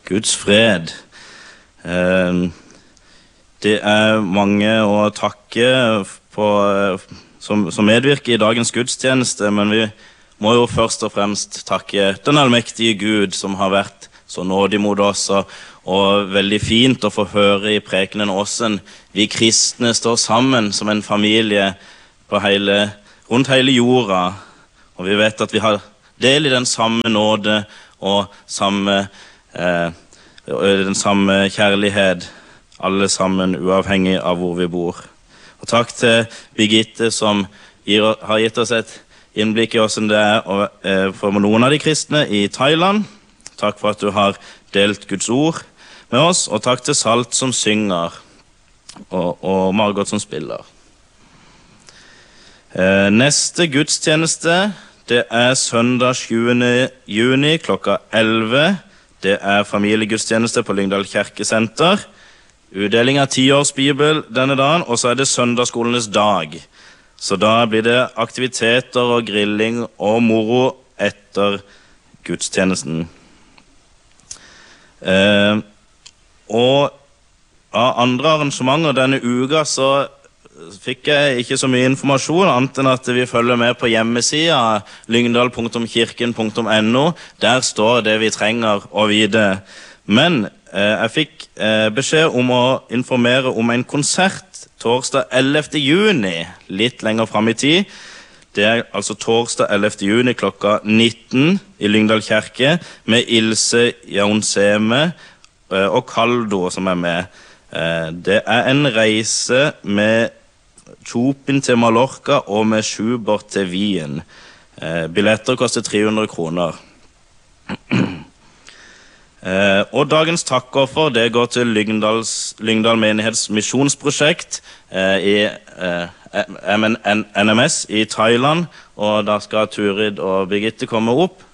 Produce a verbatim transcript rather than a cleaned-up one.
Guds fred. Det er mange å takke på, som, som medvirker i dagens gudstjeneste, men vi må jo først og fremst takke den allmektige Gud som har vært så nådig mot oss, og veldig fint å få høre i prekenen hvordan vi kristne står sammen som en familie på hele, rundt hele jorda, og vi vet at vi har del i den samme nåde og samme, eh, den samme kjærlighet, alle sammen uavhengig av hvor vi bor. Og takk til Birgitte som gir, har gitt oss et innblikk i hvordan det er og, eh, for noen av de kristne i Thailand. Takk for at du har delt Guds ord med oss, og takk til Salt som synger, og, og Margot som spiller. Eh, neste gudstjeneste, det er søndag sjuende juni klokka elleve. Det er familiegudstjeneste på Lyngdal Kirkesenter. Utdeling av tiårsbibel denne dagen, og så er det søndagsskolenes dag. Så da blir det aktiviteter og grilling og moro etter gudstjenesten. Eh, og av andre arrangementer denne uka så fikk jeg ikke så mye informasjon, annet enn at vi følger med på hjemmesida lyngdal punktum kirken punktum no. Der står det vi trenger å vite. Men eh, jeg fikk eh, beskjed om å informere om en konsert torsdag ellevte juni, litt lenger fram i tid. Det er altså torsdag ellevte juni klokka nitten i Lyngdal kirke, med Ilse Jaunseme eh, og Kaldo som er med. Eh, det er en reise med Chopin til Mallorca og med Schubert til Wien. Eh, billetter koster tre hundre kroner. eh, og dagens takkoffer, det går til Lyngdals, Lyngdal menighets misjonsprosjekt eh, i eh, N M S i Thailand, og da skal Turid og Birgitte komme opp